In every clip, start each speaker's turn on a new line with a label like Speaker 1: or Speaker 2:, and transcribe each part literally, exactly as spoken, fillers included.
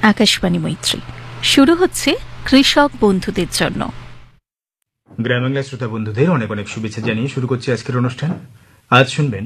Speaker 1: আকাশবাণী মৈত্রী। শুরু হচ্ছে কৃষক বন্ধুদের জন্য।
Speaker 2: গ্রাম বাংলা শ্রোতা বন্ধুদের অনেক অনেক শুভেচ্ছা জানিয়ে শুরু করছে আজকের অনুষ্ঠান। আজ শুনবেন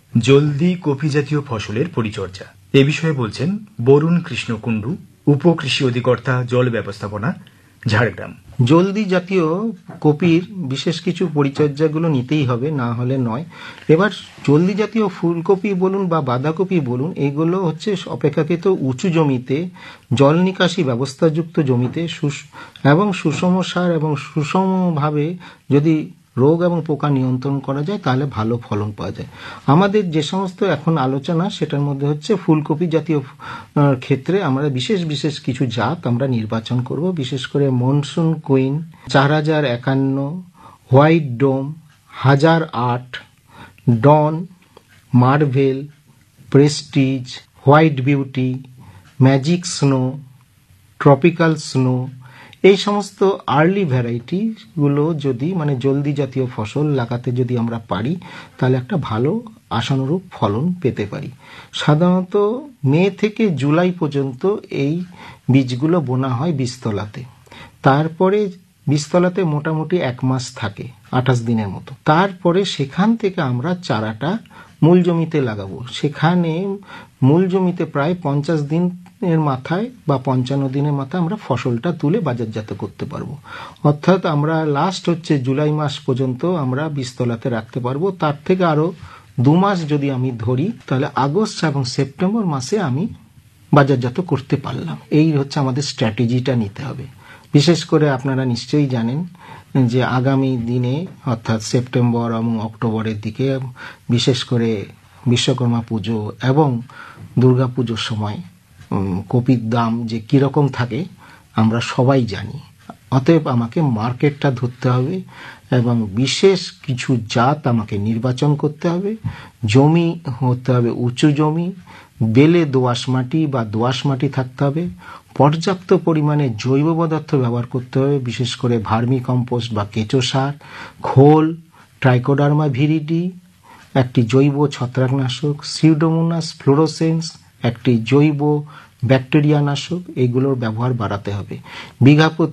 Speaker 2: জলদি কফি জাতীয় ফসলের পরিচর্যা। এ বিষয়ে বলছেন বরুণ কৃষ্ণ কুণ্ডু, উপকৃষি অধিকর্তা, জল ব্যবস্থাপনা, ঝাড়গ্রাম।
Speaker 3: জলদি জাতীয় কপির বিশেষ কিছু পরিচর্যাগুলো নিতেই হবে, না হলে নয়। এবার জলদি জাতীয় ফুলকপি বলুন বা বাঁধাকপি বলুন, এগুলো হচ্ছে অপেক্ষাকৃত উঁচু জমিতে, জল নিকাশি ব্যবস্থাযুক্ত জমিতে এবং সুষম সার এবং সুষমভাবে যদি রোগ এবং পোকা নিয়ন্ত্রণ করা যায় তাহলে ভালো ফলন পাওয়া যায়। আমাদের যে সমস্ত এখন আলোচনা সেটার মধ্যে হচ্ছে ফুলকপি জাতীয় ক্ষেত্রে আমরা বিশেষ বিশেষ কিছু জাত আমরা নির্বাচন করব, বিশেষ করে মনসুন কুইন, চার হাজার একান্ন, হোয়াইট ডোম, হাজার আট, ডন, Marvel, Prestige, white beauty, magic snow, tropical snow, এই সমস্ত আর্লি ভ্যারাইটিগুলো যদি মানে জলদি জাতীয় ফসল লাগাতে যদি আমরা পারি তাহলে একটা ভালো আশানুরূপ ফলন পেতে পারি। সাধারণত মে থেকে জুলাই পর্যন্ত এই বীজগুলো বোনা হয় বীজতলাতে। তারপরে বীজতলাতে মোটামুটি এক মাস থাকে, আঠাশ দিনের মতো। তারপরে সেখান থেকে আমরা চারাটা মূল জমিতে লাগাবো। সেখানে মূল জমিতে প্রায় পঞ্চাশ দিনের মাথায় বা পঞ্চান্ন দিনের মাথায় আমরা ফসলটা তুলে বাজারজাত করতে পারবো। অর্থাৎ আমরা লাস্ট হচ্ছে জুলাই মাস পর্যন্ত আমরা বীজতলাতে রাখতে পারবো। তার থেকে আরো দু মাস যদি আমি ধরি তাহলে আগস্ট এবং সেপ্টেম্বর মাসে আমি বাজারজাত করতে পারলাম। এই হচ্ছে আমাদের স্ট্র্যাটেজিটা নিতে হবে। বিশেষ করে আপনারা নিশ্চয়ই জানেন যে আগামী দিনে অর্থাৎ সেপ্টেম্বর এবং অক্টোবরের দিকে বিশেষ করে বিশ্বকর্মা পুজো এবং দুর্গা পুজোর সময় কপির দাম যে কিরকম থাকে আমরা সবাই জানি। অতএব আমাকে মার্কেটটা ধরতে হবে এবং বিশেষ কিছু জাত আমাকে নির্বাচন করতে হবে। জমি হতে হবে উঁচু জমি, বেলে দোআঁশ মাটি বা দোআঁশ মাটি থাকতে হবে। পর্যাপ্ত পরিমাণে জৈব পদার্থ ব্যবহার করতে হবে, বিশেষ করে ভার্মি কম্পোস্ট বা কেঁচো সার, খোল, ট্রাইকোডার্মা ভিরিডি একটি জৈব ছত্রাকনাশক, সিউডোমোনাস ফ্লোরোসেন্স একটি জৈব ব্যাকটেরিয়া নাশক, এগুলোর ব্যবহার বাড়াতে হবে। বিঘা